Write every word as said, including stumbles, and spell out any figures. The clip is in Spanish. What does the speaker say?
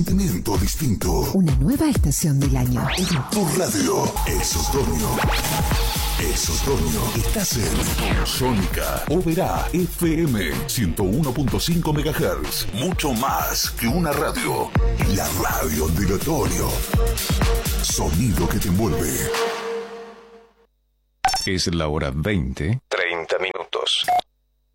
Sentimiento distinto. Una nueva estación del año. En tu radio. Es otoño. Es otoño. Estás en Sónica Oberá F M ciento uno punto cinco megahertz. Mucho más que una radio. La radio del otoño. Sonido que te envuelve. Es la hora veinte, treinta minutos.